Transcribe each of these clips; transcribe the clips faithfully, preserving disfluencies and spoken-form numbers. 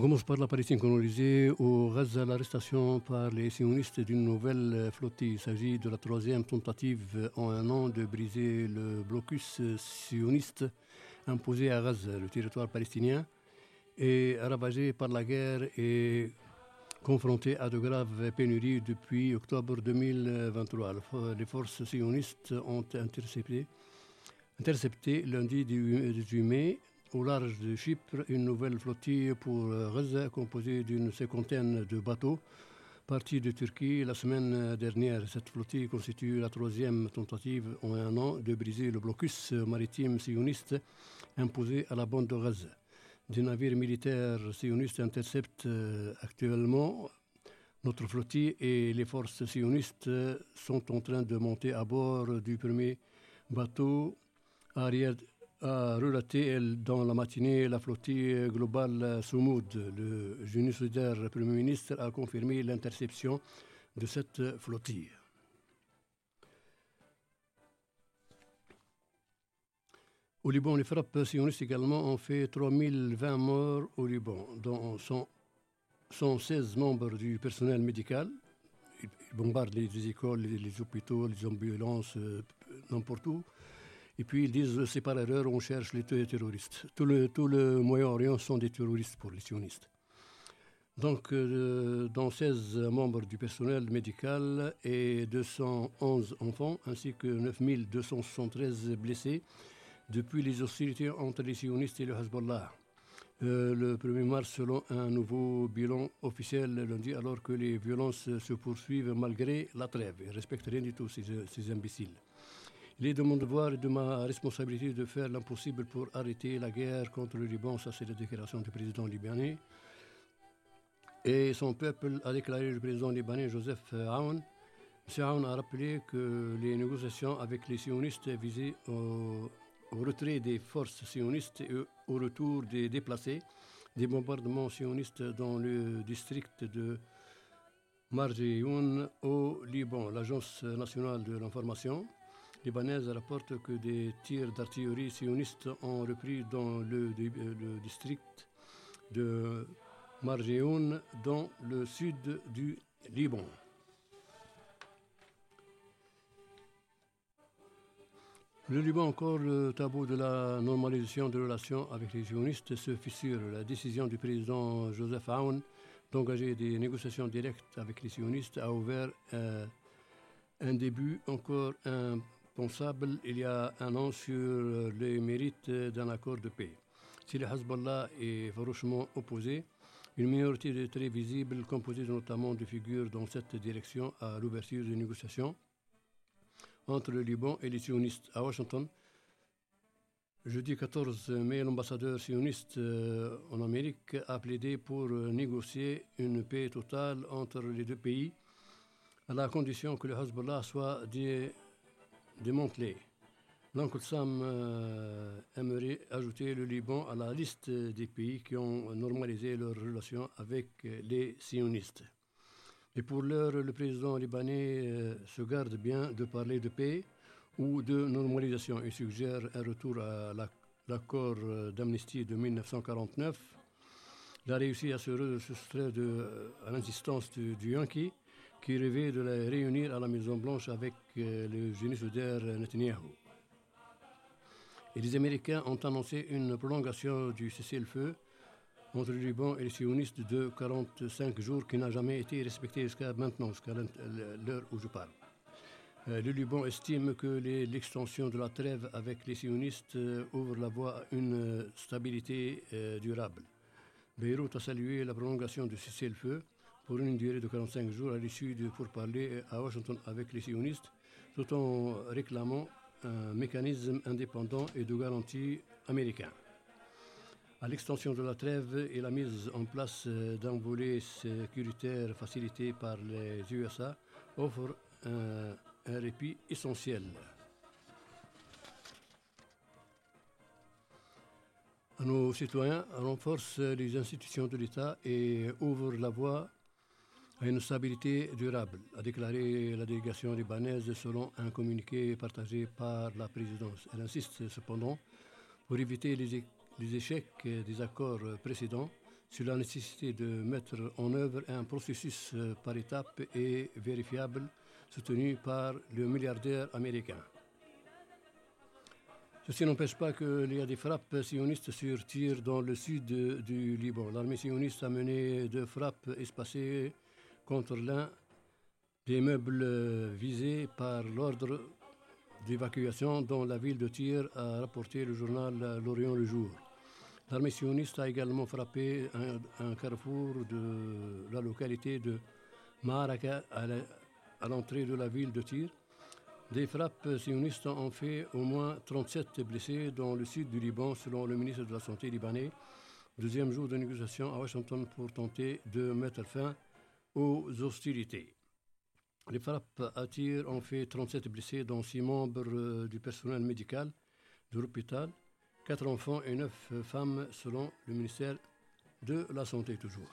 commence par la Palestine colonisée. Au Gaza, l'arrestation par les sionistes d'une nouvelle flottille. Il s'agit de la troisième tentative en un an de briser le blocus sioniste imposé à Gaza. Le territoire palestinien est ravagé par la guerre et confronté à de graves pénuries depuis octobre deux mille vingt-trois. Les forces sionistes ont intercepté, intercepté lundi dix-huit mai au large de Chypre une nouvelle flottille pour Gaza composée d'une cinquantaine de bateaux partis de Turquie la semaine dernière. Cette flottille constitue la troisième tentative en un an de briser le blocus maritime sioniste imposé à la bande de Gaza. Des navires militaires sionistes interceptent actuellement notre flottille et les forces sionistes sont en train de monter à bord du premier bateau à Riyad, a relaté dans la matinée la flottille globale Soumoud. Le génocidaire Premier ministre a confirmé l'interception de cette flottille. Au Liban, les frappes sionistes également ont fait trois mille vingt morts au Liban, dont cent seize membres du personnel médical. Ils bombardent les écoles, les hôpitaux, les ambulances, n'importe où. Et puis ils disent c'est par erreur, on cherche les terroristes. Tout le, tout le Moyen-Orient sont des terroristes pour les sionistes. Donc, euh, dans seize membres du personnel médical et deux cent onze enfants, ainsi que neuf mille deux cent soixante-treize blessés depuis les hostilités entre les sionistes et le Hezbollah. Euh, le premier mars, selon un nouveau bilan officiel lundi, alors que les violences se poursuivent malgré la trêve. Ils ne respectent rien du tout, ces, ces imbéciles. Il est de mon devoir et de ma responsabilité de faire l'impossible pour arrêter la guerre contre le Liban. Ça, c'est la déclaration du président libanais. Et son peuple a déclaré le président libanais Joseph Aoun. M. Aoun a rappelé que les négociations avec les sionistes visaient au, au retrait des forces sionistes et au retour des déplacés, des bombardements sionistes dans le district de Marjeyoun au Liban. L'Agence nationale de l'information libanaise rapporte que des tirs d'artillerie sionistes ont repris dans le, le district de Marjeyoun, dans le sud du Liban. Le Liban, encore le tabou de la normalisation des relations avec les sionistes se fissure. La décision du président Joseph Aoun d'engager des négociations directes avec les sionistes a ouvert euh, un début encore un pensable il y a un an sur les mérites d'un accord de paix. Si le Hezbollah est farouchement opposé, une minorité très visible, composée notamment de figures dans cette direction, à l'ouverture des négociations entre le Liban et les sionistes. À Washington, jeudi quatorze mai, l'ambassadeur sioniste en Amérique a plaidé pour négocier une paix totale entre les deux pays, à la condition que le Hezbollah soit dé démantelé. L'oncle Sam euh, aimerait ajouter le Liban à la liste des pays qui ont normalisé leurs relations avec les sionistes. Et pour l'heure, le président libanais euh, se garde bien de parler de paix ou de normalisation. Il suggère un retour à l'accord d'amnistie de mille neuf cent quarante-neuf. Il a réussi à se soustraire à l'insistance du, du Yankee, qui rêvait de la réunir à la Maison-Blanche avec euh, le génocidaire Netanyahou. Et les Américains ont annoncé une prolongation du cessez-le-feu entre le Liban et les sionistes de quarante-cinq jours qui n'a jamais été respecté jusqu'à maintenant, jusqu'à l'heure où je parle. Euh, le Liban estime que les, l'extension de la trêve avec les sionistes euh, ouvre la voie à une stabilité euh, durable. Beyrouth a salué la prolongation du cessez-le-feu pour une durée de quarante-cinq jours à l'issue de pourparlers à Washington avec les sionistes, tout en réclamant un mécanisme indépendant et de garantie américain. À l'extension de la trêve et la mise en place d'un volet sécuritaire facilité par les U S A offre un, un répit essentiel. À nos citoyens, renforce les institutions de l'État et ouvre la voie à une stabilité durable, a déclaré la délégation libanaise selon un communiqué partagé par la présidence. Elle insiste cependant, pour éviter les, é- les échecs des accords précédents, sur la nécessité de mettre en œuvre un processus par étapes et vérifiable soutenu par le milliardaire américain. Ceci n'empêche pas qu'il y a des frappes sionistes sur Tyr dans le sud du Liban. L'armée sioniste a mené deux frappes espacées contre l'un des meubles visés par l'ordre d'évacuation dont la ville de Tyr a rapporté le journal L'Orient le jour. L'armée sioniste a également frappé un, un carrefour de la localité de Ma'araka à l'entrée de la ville de Tyr. Des frappes sionistes ont fait au moins trente-sept blessés dans le sud du Liban, selon le ministre de la Santé libanais. Deuxième jour de négociation à Washington pour tenter de mettre fin aux hostilités. Les frappes à Tyr ont fait trente-sept blessés, dont six membres du personnel médical de l'hôpital, quatre enfants et neuf femmes, selon le ministère de la Santé toujours.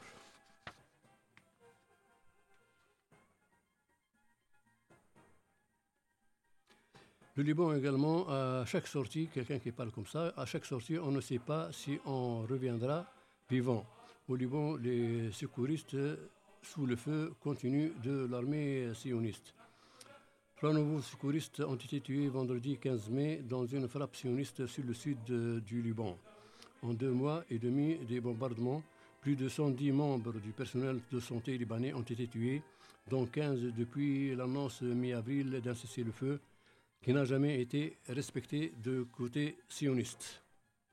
Le Liban également, à chaque sortie, quelqu'un qui parle comme ça, à chaque sortie, on ne sait pas si on reviendra vivant. Au Liban, les secouristes sous le feu continu de l'armée sioniste. Trois nouveaux secouristes ont été tués vendredi quinze mai dans une frappe sioniste sur le sud du Liban. En deux mois et demi des bombardements, plus de cent dix membres du personnel de santé libanais ont été tués, dont quinze depuis l'annonce mi-avril d'un cessez-le-feu qui n'a jamais été respecté de côté sioniste.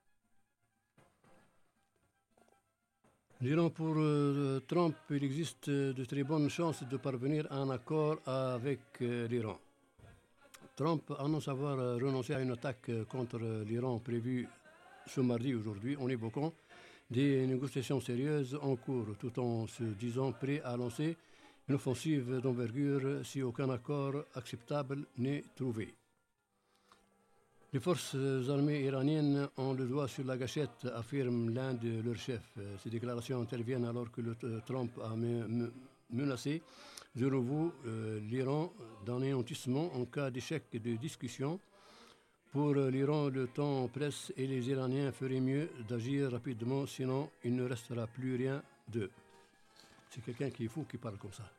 L'Iran pour euh, Trump, il existe de très bonnes chances de parvenir à un accord avec euh, l'Iran. Trump annonce avoir euh, renoncé à une attaque contre euh, l'Iran prévue ce mardi aujourd'hui en évoquant des négociations sérieuses en cours, tout en se disant prêt à lancer une offensive d'envergure si aucun accord acceptable n'est trouvé. Les forces armées iraniennes ont le doigt sur la gâchette, affirme l'un de leurs chefs. Ces déclarations interviennent alors que le Trump a menacé de nouveau euh, l'Iran d'anéantissement en cas d'échec de discussion. Pour l'Iran, le temps presse et les Iraniens feraient mieux d'agir rapidement, sinon il ne restera plus rien d'eux. C'est quelqu'un qui est fou qui parle comme ça.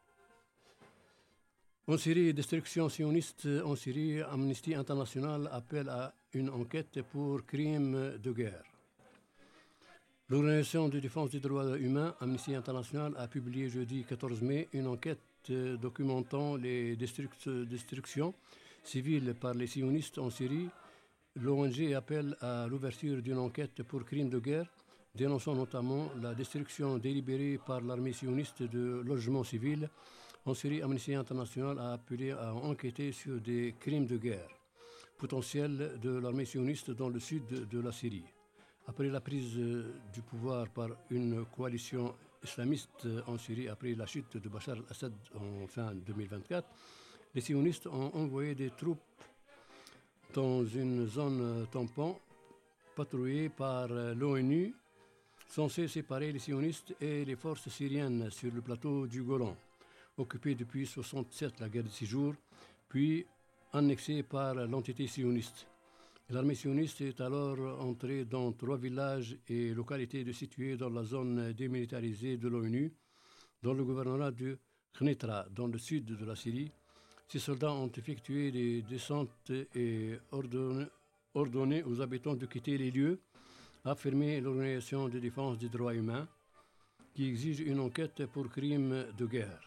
En Syrie, destruction sioniste en Syrie, Amnesty International appelle à une enquête pour crimes de guerre. L'Organisation de défense des droits humains, Amnesty International, a publié jeudi quatorze mai une enquête documentant les destructions civiles par les sionistes en Syrie. L'O N G appelle à l'ouverture d'une enquête pour crimes de guerre, dénonçant notamment la destruction délibérée par l'armée sioniste de logements civils. En Syrie, Amnesty International a appelé à enquêter sur des crimes de guerre potentiels de l'armée sioniste dans le sud de la Syrie. Après la prise du pouvoir par une coalition islamiste en Syrie, après la chute de Bachar al-Assad en fin deux mille vingt-quatre, les sionistes ont envoyé des troupes dans une zone tampon patrouillée par l'ONU, censée séparer les sionistes et les forces syriennes sur le plateau du Golan, occupé depuis mille neuf cent soixante-sept, la guerre de six jours, puis annexé par l'entité sioniste. L'armée sioniste est alors entrée dans trois villages et localités situées dans la zone démilitarisée de l'ONU, dans le gouvernorat de Khnitra, dans le sud de la Syrie. Ces soldats ont effectué des descentes et ordonné, ordonné aux habitants de quitter les lieux, a affirmé l'Organisation de défense des droits humains, qui exige une enquête pour crimes de guerre.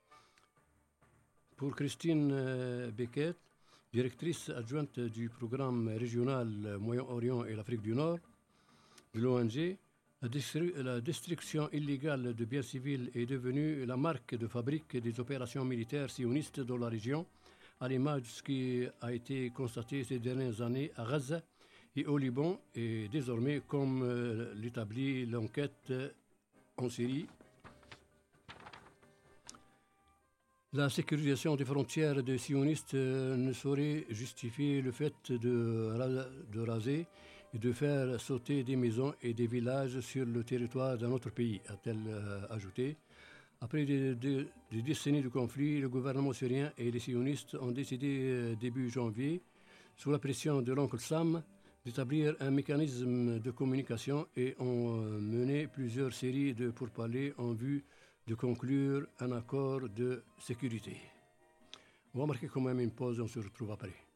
Pour Christine Beckett, directrice adjointe du programme régional Moyen-Orient et l'Afrique du Nord de l'O N G, la, destru- la destruction illégale de biens civils est devenue la marque de fabrique des opérations militaires sionistes dans la région, à l'image de ce qui a été constaté ces dernières années à Gaza et au Liban, et désormais, comme euh, l'établit l'enquête en Syrie, la sécurisation des frontières des sionistes ne saurait justifier le fait de, de raser et de faire sauter des maisons et des villages sur le territoire d'un autre pays, a-t-elle euh, ajouté. Après des, des, des décennies de conflits, le gouvernement syrien et les sionistes ont décidé euh, début janvier, sous la pression de l'oncle Sam, d'établir un mécanisme de communication et ont euh, mené entamé plusieurs séries de pourparlers en vue de conclure un accord de sécurité. On va marquer quand même une pause, on se retrouve après.